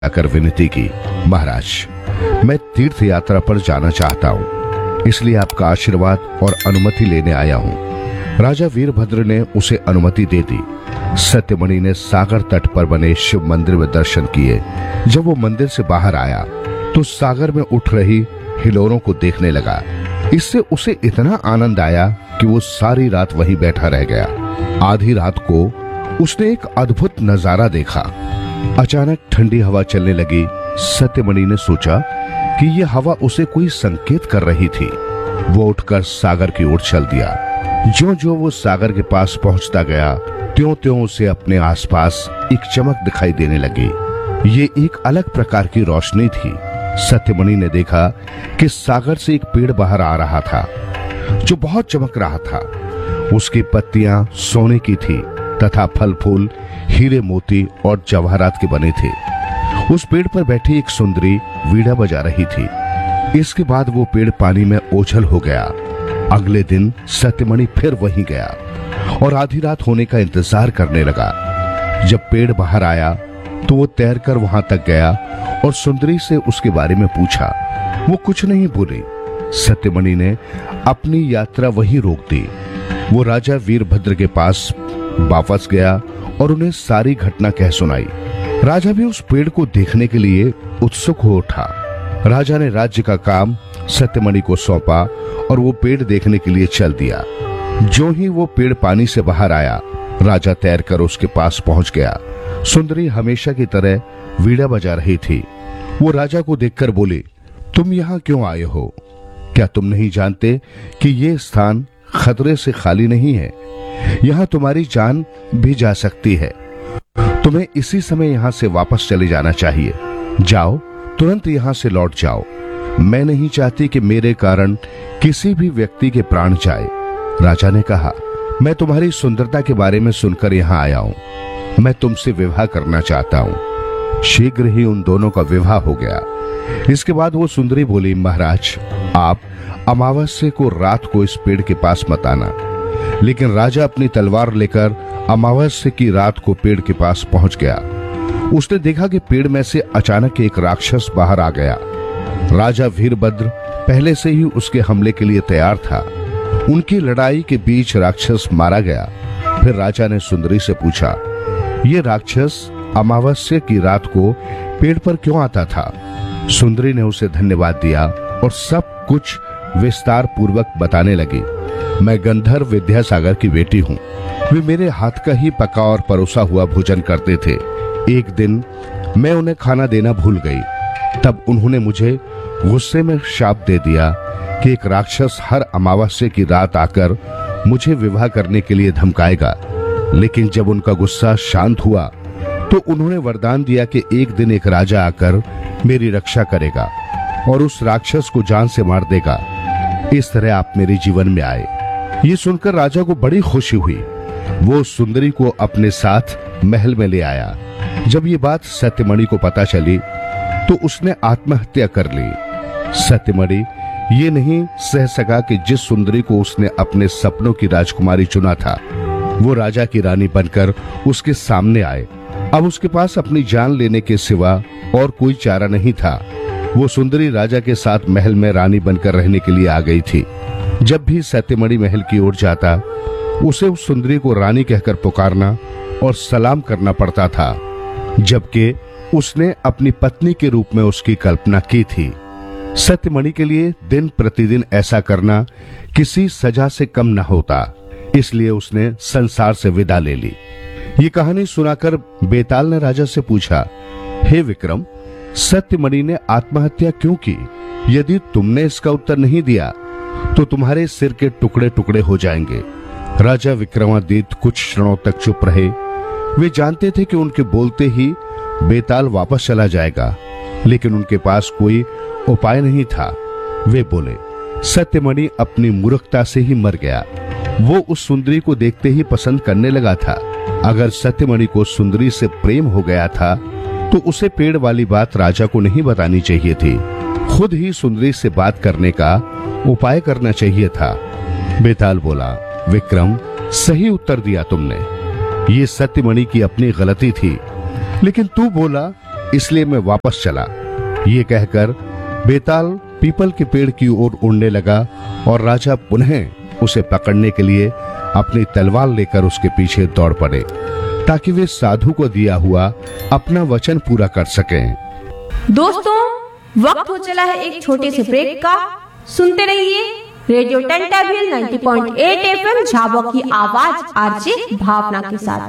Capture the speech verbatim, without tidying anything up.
आकर विनती की, महाराज मैं तीर्थ यात्रा पर जाना चाहता हूँ, इसलिए आपका आशीर्वाद और अनुमति लेने आया हूँ। राजा वीरभद्र ने उसे अनुमति दे दी। सत्यमणि ने सागर तट पर बने शिव मंदिर में दर्शन किए। जब वो मंदिर से बाहर आया तो सागर में उठ रही हिलोरों को देखने लगा। इससे उसे इतना आनंद आया कि वो सारी रात वहीं बैठा रह गया। आधी रात को उसने एक अद्भुत नजारा देखा। अचानक ठंडी हवा चलने लगी। सत्यमणि ने सोचा कि यह हवा उसे कोई संकेत कर रही थी। वो उठकर सागर की ओर चल दिया। ज्यों ज्यों वो सागर के पास पहुंचता गया, त्यों त्यों उसे अपने आसपास एक चमक दिखाई देने लगी। ये एक अलग प्रकार की रोशनी थी। सत्यमणि ने देखा कि सागर से एक पेड़ बाहर आ रहा था जो बहुत चमक रहा था। उसकी पत्तियां सोने की थी तथा फल फूल हीरे मोती और जवाहरात के बने थे। उस पेड़ पर बैठी एक सुंदरी वीणा बजा रही थी। इसके बाद वो पेड़ पानी में ओझल हो गया। अगले दिन सत्यमणि फिर वहीं गया और आधी रात होने का इंतजार करने लगा। जब पेड़ बाहर आया तो वो तैरकर वहां तक गया और सुंदरी से उसके बारे में पूछा। वो कुछ नहीं बोली। सत्यमणि ने अपनी यात्रा वहीं रोक दी। वो राजा वीरभद्र के पास वापस गया और उन्हें सारी घटना कह सुनाई। राजा भी उस पेड़ को देखने के लिए उत्सुक हो उठा। राजा ने राज्य का काम सत्यमणि को सौंपा और वो पेड़ देखने के लिए चल दिया। जो ही वो पेड़ पानी से बाहर आया, राजा तैरकर उसके पास पहुंच गया। सुंदरी हमेशा की तरह वीणा बजा रही थी। वो राजा को देखकर बोली, तुम यहाँ क्यों आए हो? क्या तुम नहीं जानते कि ये स्थान खतरे से खाली नहीं है? यहाँ तुम्हारी जान भी जा सकती है। तुम्हें इसी समय यहाँ से वापस चले जाना चाहिए। जाओ, तुरंत यहाँ से लौट जाओ। मैं नहीं चाहती कि मेरे कारण किसी भी व्यक्ति के प्राण जाए। राजा ने कहा, मैं तुम्हारी सुंदरता के बारे में सुनकर यहाँ आया हूँ। मैं तुमसे विवाह करना चाहता हूँ। शीघ्र ही उन दोनों का विवाह हो गया। इसके बाद वो सुंदरी बोली, महाराज आप अमावस्या को रात को इस पेड़ के पास मत आना। लेकिन राजा अपनी तलवार लेकर अमावस्या की रात को पेड़ के पास पहुंच गया। उसने देखा कि पेड़ में से अचानक एक राक्षस बाहर आ गया। राजा वीरभद्र पहले से ही उसके हमले के लिए तैयार था। उनकी लड़ाई के बीच राक्षस मारा गया। फिर राजा ने सुंदरी से पूछा, ये राक्षस अमावस्या की रात को पेड़ पर क्यों आता था? सुंदरी ने उसे धन्यवाद दिया और सब कुछ विस्तार पूर्वक बताने लगी। मैं गंधर्व विद्यासागर की बेटी हूँ। वे मेरे हाथ का ही पका और परोसा हुआ भोजन करते थे। एक दिन मैं उन्हें खाना देना भूल गई। तब उन्होंने मुझे गुस्से में शाप दे दिया कि एक राक्षस हर अमावस्या की रात आकर मुझे विवाह करने के लिए धमकाएगा। लेकिन जब उनका गुस्सा शांत हुआ तो उन्होंने वरदान दिया कि एक दिन एक राजा आकर मेरी रक्षा करेगा और उस राक्षस को जान से मार देगा। इस तरह आप मेरे जीवन में आए। ये सुनकर राजा को बड़ी खुशी हुई। वो सुंदरी को अपने साथ महल में ले आया। जब ये बात सत्यमणि को पता चली तो उसने आत्महत्या कर ली। सत्यमणि ये नहीं सह सका कि जिस सुंदरी को उसने अपने सपनों की राजकुमारी चुना था, वो राजा की रानी बनकर उसके सामने आए। अब उसके पास अपनी जान लेने के सिवा और कोई चारा नहीं था। वो सुंदरी राजा के साथ महल में रानी बनकर रहने के लिए आ गई थी। जब भी सत्यमणि महल की ओर जाता, उसे उस सुंदरी को रानी कहकर पुकारना और सलाम करना पड़ता था, जबकि उसने अपनी पत्नी के रूप में उसकी कल्पना की थी। सत्यमणि के लिए दिन प्रतिदिन ऐसा करना किसी सजा से कम न होता, इसलिए उसने संसार से विदा ले ली। ये कहानी सुनाकर बेताल ने राजा से पूछा, हे विक्रम, सत्यमणि ने आत्महत्या क्यों की? यदि तुमने इसका उत्तर नहीं दिया तो तुम्हारे सिर के टुकड़े टुकड़े हो जाएंगे। राजा विक्रमादित्य कुछ क्षणों तक चुप रहे। वे जानते थे कि उनके बोलते ही बेताल वापस चला जाएगा, लेकिन उनके पास कोई उपाय नहीं था। वे बोले, सत्यमणि अपनी मूर्खता से ही मर गया। वो उस सुंदरी को देखते ही पसंद करने लगा था। अगर सत्यमणि को सुंदरी से प्रेम हो गया था तो उसे पेड़ वाली बात राजा को नहीं बतानी चाहिए थी। खुद ही सुंदरी से बात करने का उपाय करना चाहिए था। बेताल बोला, विक्रम, सही उत्तर दिया तुमने। ये सत्यमणि की अपनी गलती थी। लेकिन तू बोला इसलिए मैं वापस चला। ये कहकर बेताल पीपल के पेड़ की ओर उड़ने लगा और राजा पुनः उसे पकड़ने के लिए अपनी तलवार लेकर उसके पीछे दौड़ पड़े ताकि वे साधु को दिया हुआ अपना वचन पूरा कर सकें। दोस्तों, वक्त हो चला है एक छोटे से ब्रेक का। सुनते रहिए रेडियो टेंटाविल नब्बे पॉइंट आठ एफएम झाबुआ की आवाज आरजे भावना के साथ।